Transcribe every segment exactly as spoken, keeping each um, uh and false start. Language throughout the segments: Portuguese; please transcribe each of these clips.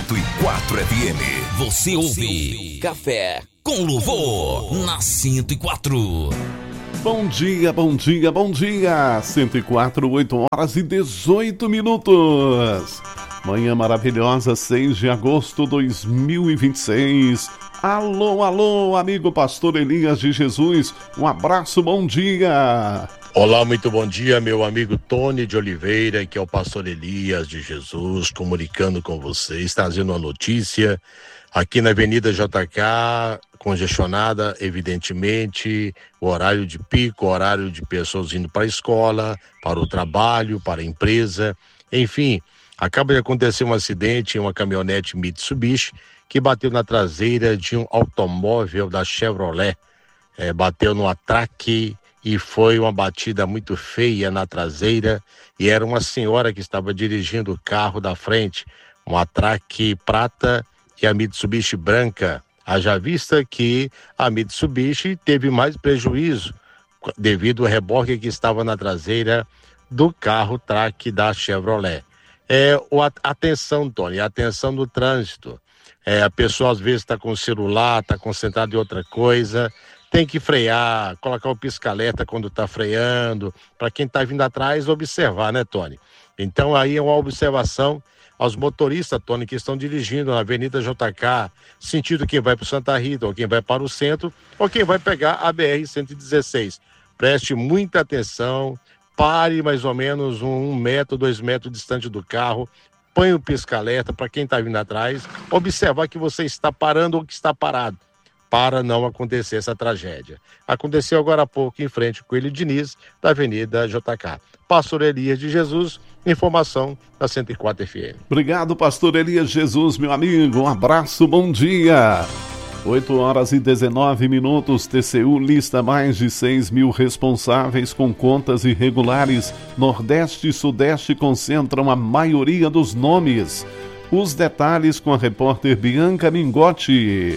cento e quatro F M. Você ouve Café com Louvor na cento e quatro. Bom dia, bom dia, bom dia. cento e quatro, oito horas e dezoito minutos. Manhã maravilhosa, seis de agosto de dois mil e vinte e seis. Alô, alô, amigo pastor Elias de Jesus. Um abraço, bom dia. Olá, muito bom dia, meu amigo Tony de Oliveira, que é o pastor Elias de Jesus, comunicando com vocês, trazendo uma notícia aqui na Avenida J K, congestionada, evidentemente, o horário de pico, o horário de pessoas indo para a escola, para o trabalho, para a empresa, enfim, acaba de acontecer um acidente em uma caminhonete Mitsubishi que bateu na traseira de um automóvel da Chevrolet, é, bateu no atraque e foi uma batida muito feia na traseira, e era uma senhora que estava dirigindo o carro da frente, um atraque prata e a Mitsubishi branca. Haja vista que a Mitsubishi teve mais prejuízo devido ao reboque que estava na traseira do carro traque da Chevrolet. É, o, atenção, Tony, atenção no trânsito. É, a pessoa às vezes está com o celular, está concentrada em outra coisa, tem que frear, colocar o pisca-alerta quando está freando, para quem está vindo atrás observar, né, Tony? Então aí é uma observação aos motoristas, Tony, que estão dirigindo na Avenida J K, sentido quem vai para o Santa Rita, ou quem vai para o centro, ou quem vai pegar a B R cento e dezesseis. Preste muita atenção, pare mais ou menos um, um metro, dois metros distante do carro, põe o pisca-alerta para quem está vindo atrás, observar que você está parando ou que está parado, para não acontecer essa tragédia. Aconteceu agora há pouco em frente ao Coelho Diniz, da Avenida J K. Pastor Elias de Jesus, informação da cento e quatro F M. Obrigado, pastor Elias Jesus, meu amigo. Um abraço, bom dia. oito horas e dezenove minutos. T C U lista mais de seis mil responsáveis com contas irregulares. Nordeste e Sudeste concentram a maioria dos nomes. Os detalhes com a repórter Bianca Mingotti.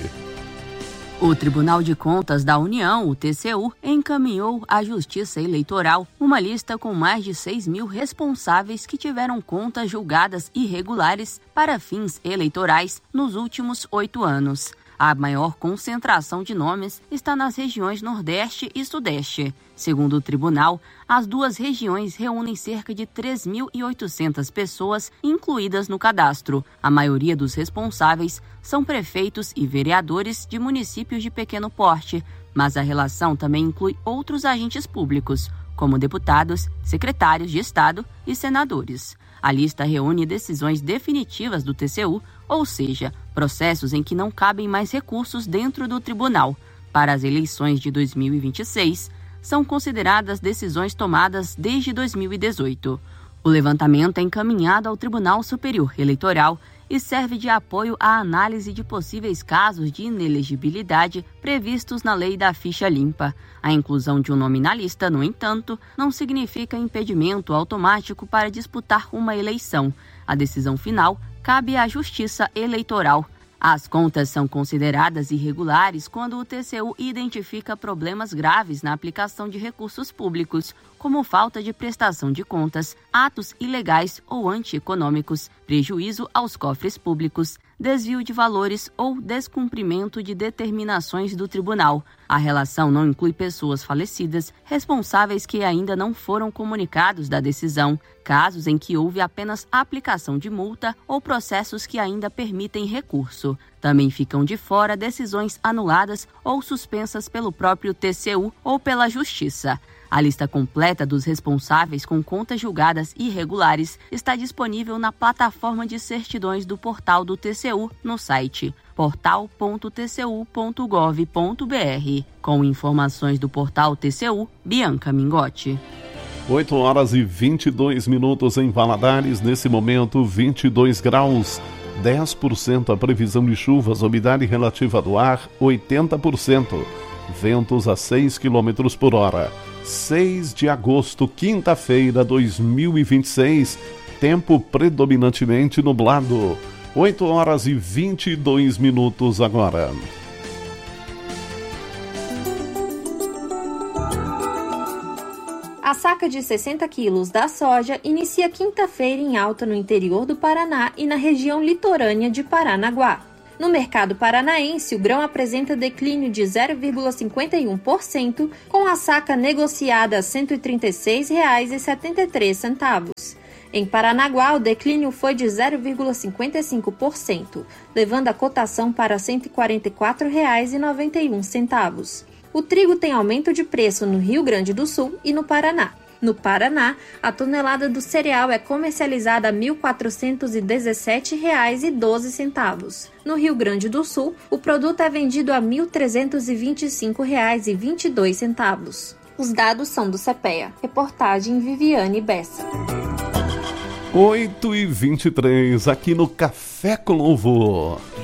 O Tribunal de Contas da União, o T C U, encaminhou à Justiça Eleitoral uma lista com mais de seis mil responsáveis que tiveram contas julgadas irregulares para fins eleitorais nos últimos oito anos. A maior concentração de nomes está nas regiões Nordeste e Sudeste. Segundo o tribunal, as duas regiões reúnem cerca de três mil e oitocentas pessoas incluídas no cadastro. A maioria dos responsáveis são prefeitos e vereadores de municípios de pequeno porte, mas a relação também inclui outros agentes públicos, como deputados, secretários de Estado e senadores. A lista reúne decisões definitivas do T C U, ou seja, processos em que não cabem mais recursos dentro do tribunal. Para as eleições de dois mil e vinte e seis, são consideradas decisões tomadas desde dois mil e dezoito. O levantamento é encaminhado ao Tribunal Superior Eleitoral e serve de apoio à análise de possíveis casos de inelegibilidade previstos na Lei da Ficha Limpa. A inclusão de um nome na lista, no entanto, não significa impedimento automático para disputar uma eleição. A decisão final cabe à Justiça Eleitoral. As contas são consideradas irregulares quando o T C U identifica problemas graves na aplicação de recursos públicos, como falta de prestação de contas, atos ilegais ou antieconômicos, prejuízo aos cofres públicos, desvio de valores ou descumprimento de determinações do tribunal. A relação não inclui pessoas falecidas, responsáveis que ainda não foram comunicados da decisão, casos em que houve apenas aplicação de multa ou processos que ainda permitem recurso. Também ficam de fora decisões anuladas ou suspensas pelo próprio T C U ou pela Justiça. A lista completa dos responsáveis com contas julgadas irregulares está disponível na plataforma de certidões do portal do T C U no site portal ponto t c u ponto gov ponto b r. Com informações do portal T C U, Bianca Mingotti. oito horas e vinte e dois minutos em Valadares, nesse momento vinte e dois graus, dez por cento a previsão de chuvas, umidade relativa do ar oitenta por cento, ventos a seis quilômetros por hora. seis de agosto, quinta-feira, dois mil e vinte e seis, tempo predominantemente nublado. oito horas e vinte e dois minutos agora. A A saca de sessenta quilos da soja inicia quinta-feira em alta no interior do Paraná e na região litorânea de Paranaguá. No mercado paranaense, o grão apresenta declínio de zero vírgula cinquenta e um por cento, com a saca negociada a cento e trinta e seis reais e setenta e três centavos. Em Paranaguá, o declínio foi de zero vírgula cinquenta e cinco por cento, levando a cotação para cento e quarenta e quatro reais e noventa e um centavos. O trigo tem aumento de preço no Rio Grande do Sul e no Paraná. No Paraná, a tonelada do cereal é comercializada a mil quatrocentos e dezessete reais e doze centavos. No Rio Grande do Sul, o produto é vendido a mil trezentos e vinte e cinco reais e vinte e dois centavos. Os dados são do CEPEA. Reportagem Viviane Bessa. oito e vinte e três, aqui no Café com Louvor.